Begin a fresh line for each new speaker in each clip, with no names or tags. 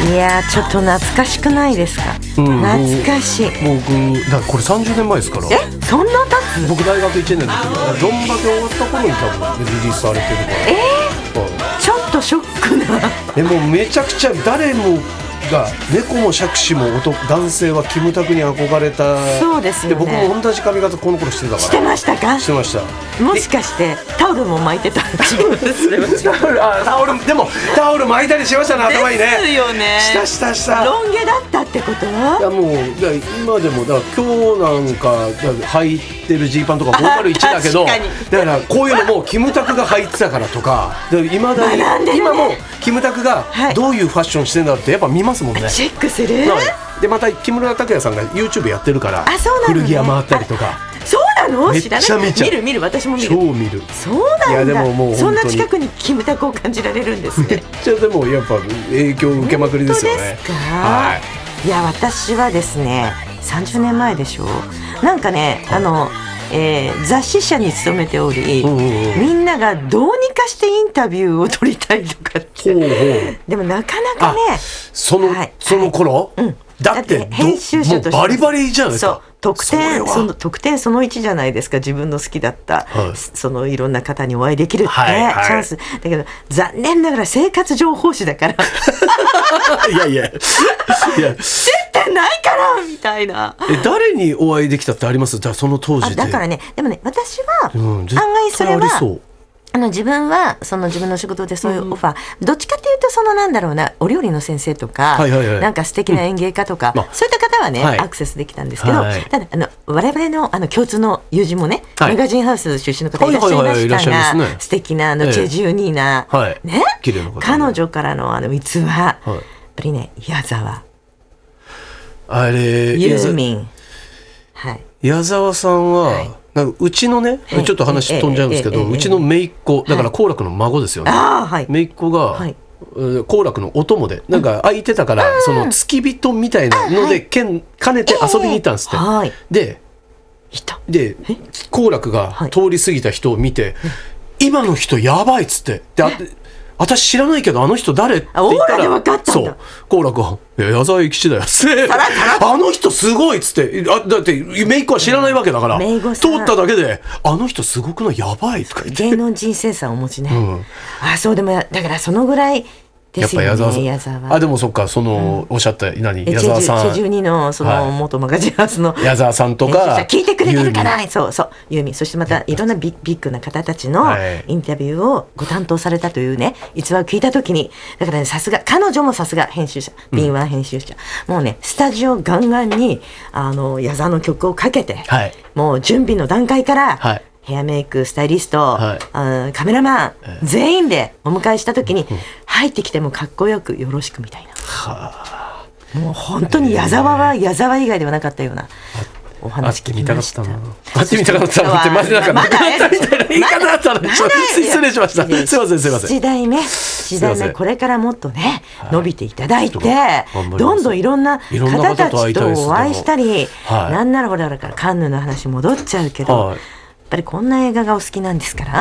いやちょっと懐かしくないですか、懐かしい。
僕だからこれ30年前ですから。
そんな経つ？
僕大学1年の時にロンバケ終わった頃に多分リリースされてるから、
ちょっとショックな。
でもめちゃくちゃ誰もが猫も杓子も男性はキムタクに憧れた。
そうですよね。
で僕も同じ髪型この頃してたから。
してましたか？
してました。
もしかしてタオルも巻いてた？違う
タオルでもタオル巻いたりしましたね、頭にね。
ですよね。
した
ロン毛だったってことは？
いやもう今でもだから今日なんか履いてるジーパンとか501だけど、だからこういうのもキムタクが履いてたからとか、今もキムタクがどういうファッションしてんだってやっぱ見ますもんね。
チェックする。
でまた木村拓哉さんが YouTube やってるから、
古
着屋回ったりとか。
そうなの？
めちゃめちゃ
見る私も見る。
超見る。
そうなんだ。
いやでももう
そんな近くにキムタクを感じられるんですね。
めっちゃでもやっぱ影響を受けまくりですよね。
本当ですか？はい。いや私はですね30年前でしょ。なんかね雑誌社に勤めており、みんながどうにかしてインタビューを取りたいとかって。でもなかなかね。
その頃。だって
編集者として
バリバリじゃないですか。
そう特典その1じゃないですか。自分の好きだった、そのいろんな方にお会いできるって、チャンスだけど残念ながら生活情報誌だから
いや
接点ないからみたいな。
誰にお会いできたってあります？その当時で。
だからね、でもね私は案外それは自分は自分の仕事でそういうオファー、どっちかっていうとなんだろうな、お料理の先生とか、なんか素敵な演芸家とか、そういった方はね、アクセスできたんですけど、ただ我々の共通の友人もね、マガジンハウス出身の方いらっしゃいましたが、素敵なチェジュニーなね、彼女からの逸話、やっぱりね、矢沢ユーミン、
矢沢さんはなんかうちのね、ちょっと話飛んじゃうんですけど、うちの姪っ子だから好楽の孫ですよね。姪っ子が好楽のお供でなんか空いてたから、その付き人みたいなので兼ねて遊びに行ったんですって。で好楽が通り過ぎた人を見て、今の人やばいっつって、私知らないけどあの人誰って言ったら、そう好楽が矢沢永吉だよっつって、あの人すごいっつって、だって姪っ子は知らないわけだから、通っただけであの人すごくない、やばいとか言って。
芸能人センスをお持ちね。そうでもだからそのぐらいですよね。やっぱ矢沢
でもそっか、おっしゃった矢沢さん、
チェジュニの元マガジンハウスの
矢沢さんとか
聞いてくれてるかな。そうユーミン、そしてまたいろんなビッグな方たちのインタビューをご担当されたというね逸話を聞いたときに、だからね、さすが彼女もさすが編集者、敏腕編集者、もうねスタジオガンガンに矢沢の曲をかけて、もう準備の段階から、ヘアメイク、スタイリスト、カメラマン、全員でお迎えした時に、入ってきてもかっこよくよろしくみたいな。もう本当に矢沢は矢沢以外ではなかったようなお話聞きました。
会ってみたかったなってマジなんかなくなったみたいな言い方だったので失礼しました。すいません7
代目これからもっとね伸びていただいて、どんどんいろんな方たちとお会いしたり、なんならほらだからカンヌの話戻っちゃうけど、やっぱりこんな映画がお好きなんですから、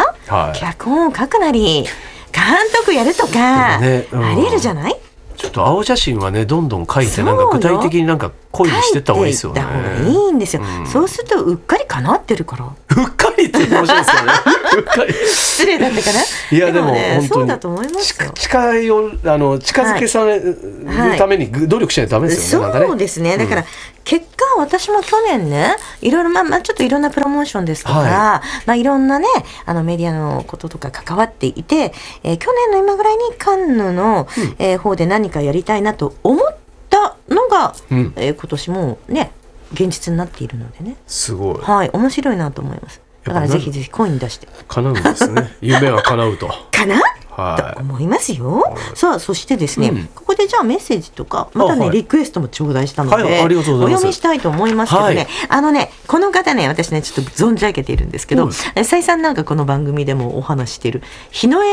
脚本を書くなり監督やるとか、ありえるじゃない。
ちょっと青写真はねどんどん書いて、なんか具体的になんか声にしていった方がいいですよね。
書いていった方がいいんですよ。そうするとうっかりかなってるから。
うっかりって面白いですよね。うっかり
失礼だったかな。
いやでも本当に
そうだと思いますよ。
近づけされるために努力しないとダメですよね。
そうですね。だから結果私も去年ねいろいろちょっといろんなプロモーションですとか、いろんなねメディアのこととか関わっていて、去年の今ぐらいにカンヌの方で何かやりたいなと思ったのが、今年もね現実になっているのでね、
すごい、
面白いなと思います。だからぜひぜひ声に出して
叶うんですね。夢は叶うと
かなと思いますよ。さあそしてですね、ここでじゃあメッセージとかまたねリクエストも頂戴したので、お読みしたいと思いますけどね、この方ね私ねちょっと存じ上げているんですけど、再三なんかこの番組でもお話している日の山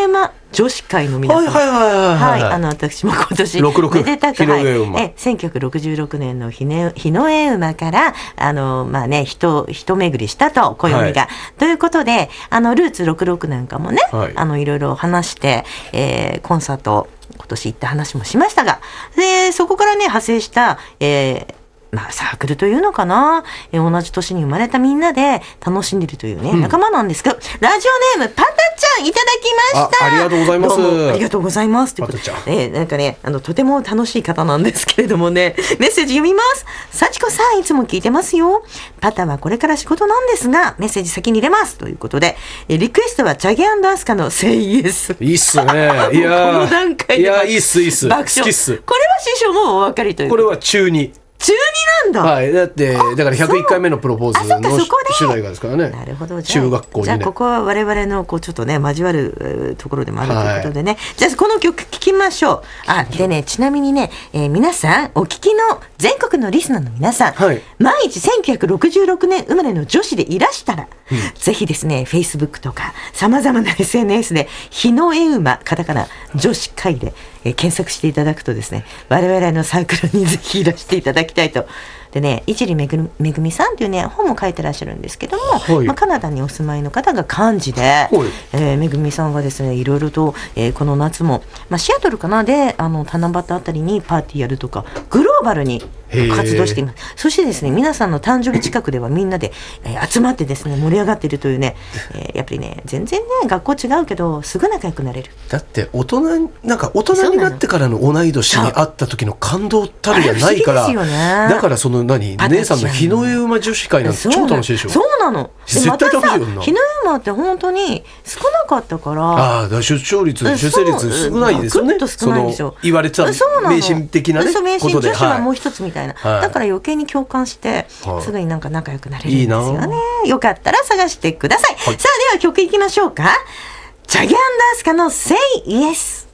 女子会の皆さん、私も今年めでたく、1966年の日の絵馬から人巡りしたと暦が、ということでルーツ66なんかもね、いろいろ話して、コンサート今年行った話もしましたが、でそこからね派生した、サークルというのかな、同じ年に生まれたみんなで楽しんでるというね、仲間なんですけど、ラジオネームパタちゃんいただきました。
ありがとうございます。
どうもありがとうございます。ということで、なんかねとても楽しい方なんですけれどもね、メッセージ読みます。幸子さんいつも聞いてますよ。パタはこれから仕事なんですがメッセージ先に入れますということで、リクエストはチャゲ&アスカのセイエス。
いいっすね。いやこの段階でいやいいっすいいっす。
爆笑。好きっす。これは師匠もお分かりという。
これは中2
なんだ。
はい、だから101回目のプロポーズの主題歌ですからね。
なるほど。
中学校にね。
じゃあここは我々のちょっとね交わるところでもあるということでね。じゃあこの曲聴きましょう。でね、ちなみにね、皆さんお聞きの全国のリスナーの皆さん、万一1966年生まれの女子でいらしたら、ぜひですね Facebook とかさまざまな SNS で日の絵馬カタカナ女子会で検索していただくとですね、我々のサークルにぜひいらしていただきたいと。でね、いじりめぐみさんっていうね本も書いてらっしゃるんですけども、カナダにお住まいの方が幹事で、めぐみさんがですねいろいろと、この夏も、シアトルかなで七夕あたりにパーティーやるとかグローバルに活動しています。そしてですね皆さんの誕生日近くではみんなで、集まってですね盛り上がっているというね、やっぱりね全然ね学校違うけどすぐ仲良くなれる。
だって大人になってからの同い年に会った時の感動たるやないから、だからその姉さんの日の絵馬女子会なんて超楽しいでしょ。
そうなの。
絶対楽しいよな。
日の絵馬って本当に少なかったから、
出生率少ないですよね。
少ないでしょ。
言われてた迷信的なねことで、
女子はもう一つみたいな、だから余計に共感してすぐになんか仲良くなれるんですよね。よかったら探してください。さあでは曲いきましょうか。チャゲ&アスカの Say Yes。